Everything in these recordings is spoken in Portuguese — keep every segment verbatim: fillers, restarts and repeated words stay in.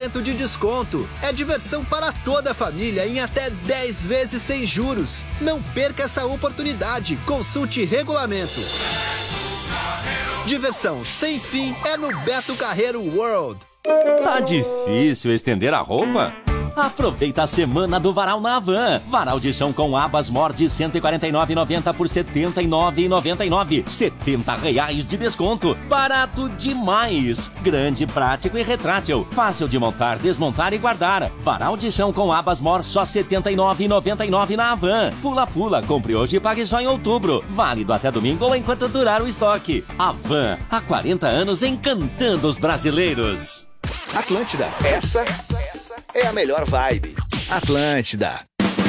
cento de desconto. É diversão para toda a família em até dez vezes sem juros. Não perca essa oportunidade. Consulte regulamento. Diversão sem fim é no Beto Carreiro World. Tá difícil estender a roupa? Aproveita a semana do Varal na Havan. Varal de chão com abas Mor de cento e quarenta e nove reais e noventa centavos por setenta e nove reais e noventa e nove centavos. setenta reais de desconto. Barato demais. Grande, prático e retrátil. Fácil de montar, desmontar e guardar. Varal de chão com abas Mor só setenta e nove reais e noventa e nove centavos na Havan. Pula pula, compre hoje e pague só em outubro. Válido até domingo ou enquanto durar o estoque. Havan, há quarenta anos encantando os brasileiros. Atlântida, essa é a melhor vibe. Atlântida.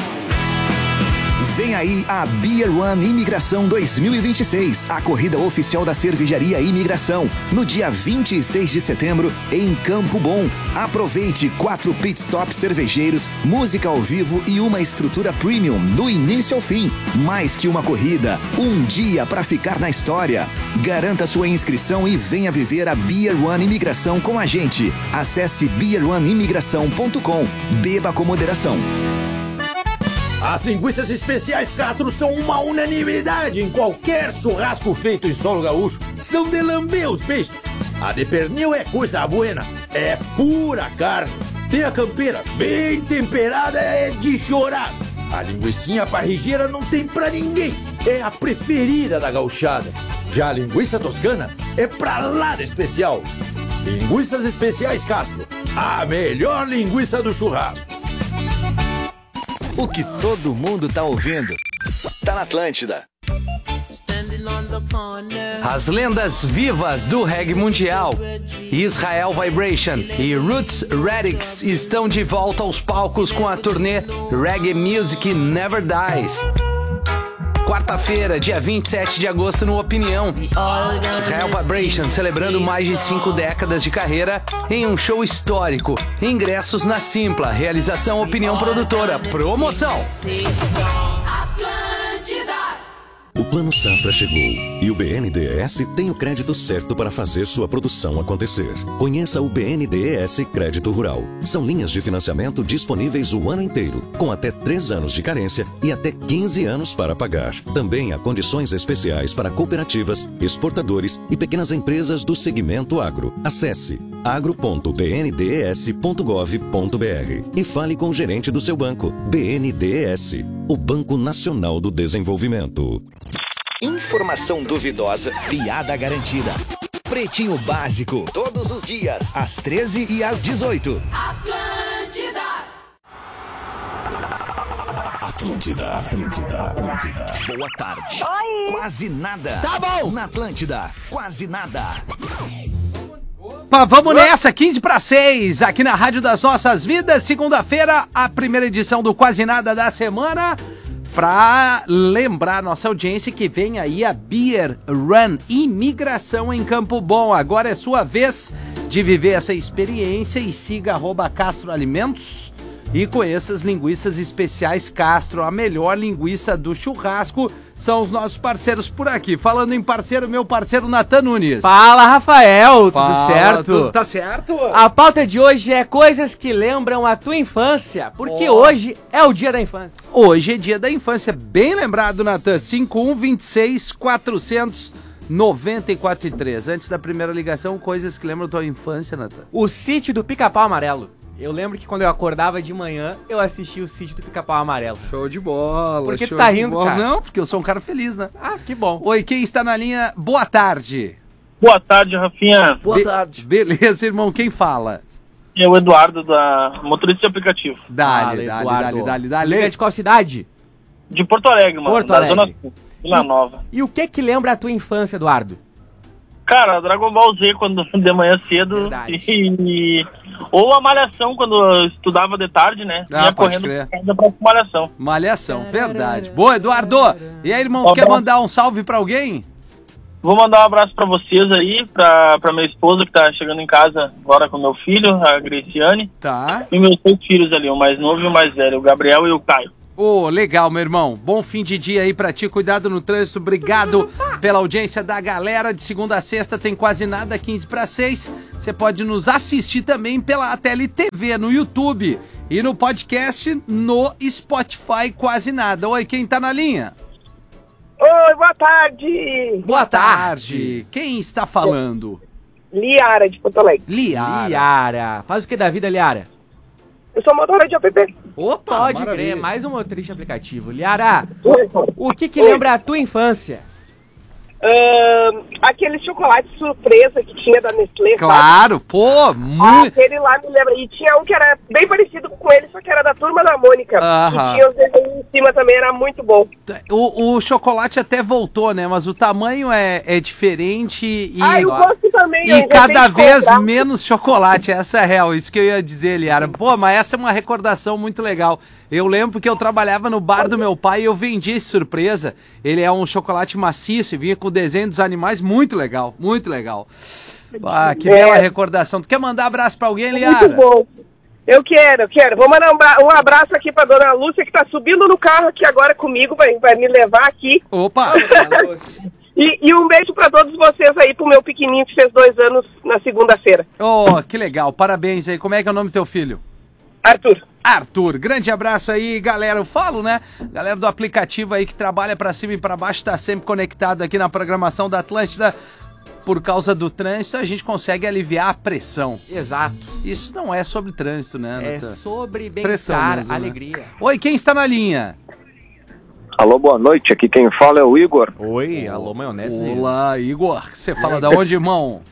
Vem aí a Beer One Imigração dois mil e vinte e seis, a corrida oficial da cervejaria Imigração, no dia vinte e seis de setembro, em Campo Bom. Aproveite quatro pit stops cervejeiros, música ao vivo e uma estrutura premium do início ao fim. Mais que uma corrida, um dia para ficar na história. Garanta sua inscrição e venha viver a Beer One Imigração com a gente. Acesse beer one imigração ponto com. Beba com moderação. As linguiças especiais Castro são uma unanimidade em qualquer churrasco feito em solo gaúcho. São de lamber os beiços. A de pernil é coisa buena, é pura carne. Tem a campeira bem temperada, é de chorar. A linguicinha parrigeira não tem pra ninguém, é a preferida da gauchada. Já a linguiça toscana é pra lá de especial. Linguiças especiais Castro, a melhor linguiça do churrasco. O que todo mundo tá ouvindo tá na Atlântida. As lendas vivas do reggae mundial, Israel Vibration e Roots Radics estão de volta aos palcos com a turnê Reggae Music Never Dies. Quarta-feira, dia vinte e sete de agosto, no Opinião. Israel Vibration celebrando mais de cinco décadas de carreira em um show histórico. Ingressos na Simpla. Realização Opinião Produtora. Promoção. O Plano Safra chegou e o B N D E S tem o crédito certo para fazer sua produção acontecer. Conheça o B N D E S Crédito Rural. São linhas de financiamento disponíveis o ano inteiro, com até três anos de carência e até quinze anos para pagar. Também há condições especiais para cooperativas, exportadores e pequenas empresas do segmento agro. Acesse agro ponto b n d e s ponto gov ponto b r e fale com o gerente do seu banco. B N D E S, o Banco Nacional do Desenvolvimento. Informação duvidosa, piada garantida. Pretinho Básico, todos os dias, às treze e às dezoito. Atlântida. Atlântida, Atlântida, Atlântida. Boa tarde. Oi. Quase nada. Tá bom. Na Atlântida, quase nada. Opa, vamos nessa, quinze para seis, aqui na Rádio das Nossas Vidas, segunda-feira, a primeira edição do Quase Nada da semana. Pra lembrar nossa audiência que vem aí a Beer Run Imigração em Campo Bom. Agora é sua vez de viver essa experiência e siga arroba Castro Alimentos e conheça as linguiças especiais Castro, a melhor linguiça do churrasco. São os nossos parceiros por aqui. Falando em parceiro, meu parceiro Natan Nunes. Fala, Rafael, Fala, tudo certo? Tudo, tá certo? A pauta de hoje é coisas que lembram a tua infância, porque oh. hoje é o dia da infância. Hoje é dia da infância, bem lembrado, Natan. cinco um dois seis quatrocentos e noventa e quatro e três. Antes da primeira ligação, coisas que lembram a tua infância, Natan. O Sítio do Pica-Pau Amarelo. Eu lembro que quando eu acordava de manhã, eu assistia o Sítio do Pica-Pau Amarelo. Show de bola. Por que tu tá rindo, cara? Não, porque eu sou um cara feliz, né? Ah, que bom. Oi, quem está na linha? Boa tarde. Boa tarde, Rafinha. Boa Be- tarde. Beleza, irmão. Quem fala? É o Eduardo, da motorista de aplicativo. Dale, dale, dale, dale, dale. Liga de qual cidade? De Porto Alegre, mano. Porto da Alegre. Zona Sul, Vila Nova. E o que que lembra a tua infância, Eduardo? Cara, Dragon Ball Z quando de manhã cedo e, ou a Malhação quando eu estudava de tarde, né? Ah, ia pode correndo crer. pra pra Malhação. Malhação, verdade. Boa, Eduardo. E aí, irmão, Um quer abraço. mandar um salve pra alguém? Vou mandar um abraço pra vocês aí, pra, pra minha esposa que tá chegando em casa agora com meu filho, a Graciane. Tá. E meus dois filhos ali, o mais novo e o mais velho, o Gabriel e o Caio. Ô, oh, legal, meu irmão. Bom fim de dia aí pra ti. Cuidado no trânsito. Obrigado pela audiência da galera. De segunda a sexta tem Quase Nada, quinze para seis. Você pode nos assistir também pela Tele T V, no YouTube e no podcast no Spotify Quase Nada. Oi, quem tá na linha? Oi, boa tarde. Boa tarde. Quem está falando? Liara, de Porto Alegre. Liara. Liara. Faz o que da vida, Liara? Eu sou motora de app. Opa, pode crer, mais um motorista aplicativo. Liara, o que que lembra a tua infância? Uh, aquele chocolate surpresa que tinha da Nestlé. Claro, sabe? Pô, muito... Aquele lá me lembra. E tinha um que era bem parecido com ele, só que era da Turma da Mônica. Aham. E tinha os desenhos em cima também, era muito bom. O, o chocolate até voltou, né? Mas o tamanho é, é diferente e... Ah, eu gosto também. E cada vez comprar. menos chocolate, essa é real, isso que eu ia dizer, Liara. Pô, mas essa é uma recordação muito legal. Eu lembro que eu trabalhava no bar do meu pai e eu vendi esse surpresa. Ele é um chocolate maciço e vinha com o desenho dos animais, muito legal, muito legal. Ah, que é. bela recordação. Tu quer mandar abraço pra alguém, Liara? Muito bom. Eu quero, eu quero. Vou mandar um, um abraço aqui pra dona Lúcia, que tá subindo no carro aqui agora comigo, vai, vai me levar aqui. Opa! e, e um beijo pra todos vocês aí, pro meu pequenininho que fez dois anos na segunda-feira. Oh, que legal, parabéns aí. Como é que é o nome do teu filho? Arthur. Arthur, grande abraço aí, galera. Eu falo, né? Galera do aplicativo aí que trabalha pra cima e pra baixo, tá sempre conectado aqui na programação da Atlântida. Por causa do trânsito, a gente consegue aliviar a pressão. Exato. Isso não é sobre trânsito, né, Natan? É sobre bem-estar, alegria. Né? Oi, quem está na linha? Alô, boa noite. Aqui quem fala é o Igor. Oi, alô, maionese. Olá, Igor. Você fala da onde, irmão?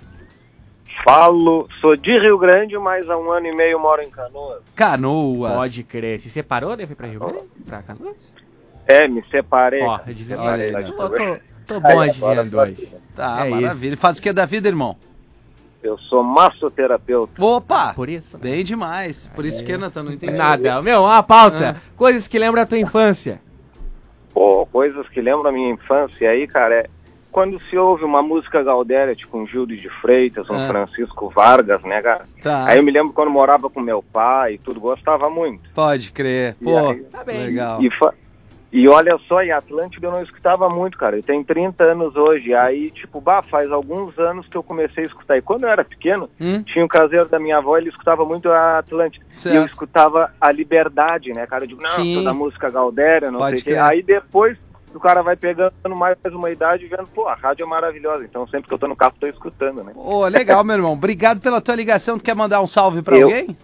Falo, sou de Rio Grande, mas há um ano e meio moro em Canoas. Canoas. Pode crer. Se separou, deve ir pra Rio Grande? Pra Canoas? É, me separei. Ó, eu devia... Olha aí, tô, tô, tô bom adivinhando hoje. Tá, é maravilha. Isso. Faz o que da vida, irmão? Eu sou massoterapeuta. Opa! Por isso? Né? Bem demais. Por isso que, Natan, não entendi. Nada. Meu, uma pauta. Ah. Coisas que lembram a tua infância. Pô, coisas que lembram a minha infância aí, cara, é quando se ouve uma música Galdéria, tipo um Gildo de Freitas, um ah. Francisco Vargas, né, cara? Tá. Aí eu me lembro quando morava com meu pai e tudo, gostava muito. Pode crer. Pô, aí, tá bem. Legal. E, fa... e olha só, em Atlântida eu não escutava muito, cara. Eu tenho trinta anos hoje. Aí, tipo, bah, faz alguns anos que eu comecei a escutar. E quando eu era pequeno, hum? tinha o caseiro da minha avó, ele escutava muito a Atlântida. Certo. E eu escutava a Liberdade, né, cara? Eu digo, não, Sim. toda a música Galdéria, não Pode sei o quê. Aí depois... o cara vai pegando mais uma idade e vendo, pô, a rádio é maravilhosa. Então sempre que eu tô no carro, tô escutando, né? Ô, legal, meu irmão. Obrigado pela tua ligação. Tu quer mandar um salve pra eu... alguém?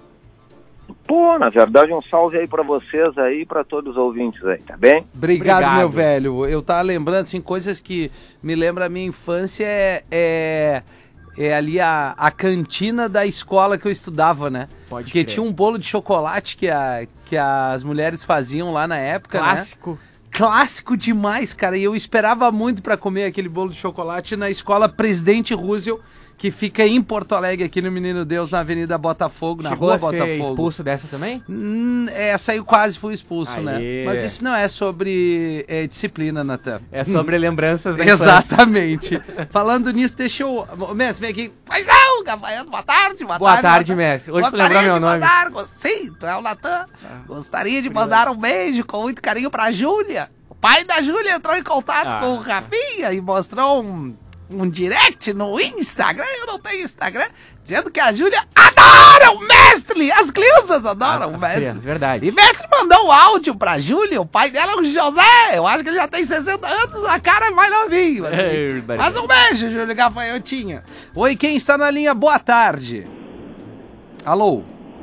Pô, na verdade, um salve aí pra vocês aí e pra todos os ouvintes aí, tá bem? Obrigado, Obrigado, meu velho. Eu tava lembrando, assim, coisas que me lembram a minha infância é... é... é ali a, a cantina da escola que eu estudava, né? Pode Porque crer. Tinha um bolo de chocolate que, a, que as mulheres faziam lá na época, Clássico. né? Clássico demais, cara. E eu esperava muito pra comer aquele bolo de chocolate na escola Presidente Roosevelt, que fica em Porto Alegre, aqui no Menino Deus, na Avenida Botafogo, na Chegou rua a ser Botafogo. Expulso dessa também? Hum, essa aí eu quase fui expulso, Aê. né? Mas isso não é sobre é, disciplina, Natan. É sobre lembranças da Exatamente. Falando nisso, deixa eu... Mestre, vem aqui. Pois não, Gafael, boa tarde, boa, boa tarde. tarde, tarde mestre. Hoje tu lembrou meu nome. Mandar, sim, tu é o Natan. Ah. Gostaria de mandar um beijo com muito carinho pra Júlia. O pai da Júlia entrou em contato ah. com o Rafinha e mostrou um... um direct no Instagram, eu não tenho Instagram, dizendo que a Júlia adora o mestre, as crianças adoram ah, o mestre. Crianças, verdade. E o mestre mandou um áudio pra Júlia, o pai dela é o José, eu acho que ele já tem sessenta anos, a cara é mais novinho. Assim. É, mas um beijo, Júlia Gafanhotinha. Oi, quem está na linha? Boa tarde. Alô?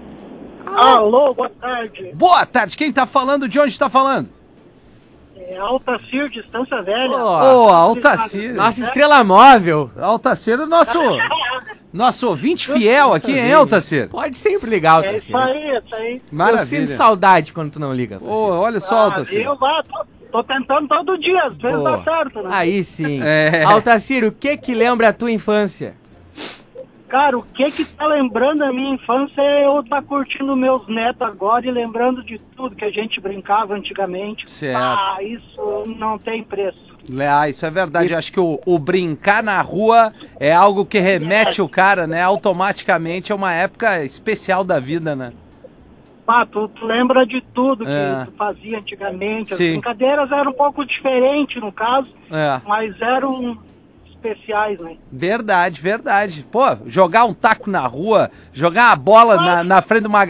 Alô, boa tarde. Boa tarde, quem tá falando, de onde tá falando? É Altacir, de Estância Velha. Ô, oh, Altacir. Nossa estrela móvel. Altacir é o nosso, nosso ouvinte fiel aqui, hein, Altacir? Pode sempre ligar, Altacir. É isso aí, é isso aí. Maravilha. Eu sinto saudade quando tu não liga. Ô, oh, olha só, ah, Altacir. Eu vá, tô, tô tentando todo dia, às vezes dá certo, né? Aí sim. É. Altacir, o que que lembra a tua infância? Cara, o que que tá lembrando a minha infância é eu tá curtindo meus netos agora e lembrando de tudo que a gente brincava antigamente. Certo. Ah, isso não tem preço. Ah, isso é verdade. E... Acho que o, o brincar na rua é algo que remete é. o cara, né? Automaticamente é uma época especial da vida, né? Pá, tu, tu lembra de tudo que É. tu fazia antigamente. As Sim. brincadeiras eram um pouco diferentes, no caso, É. mas eram especiais, né? Verdade, verdade. Pô, jogar um taco na rua, jogar a bola na, na frente de uma